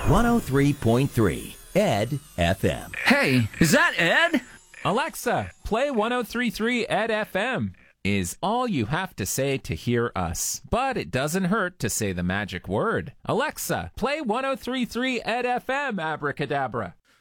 103.3 Ed FM. Hey, is that Ed? Alexa, play 103.3 Ed FM is all you have to say to hear us. But it doesn't hurt to say the magic word. Alexa, play 103.3 Ed FM, abracadabra.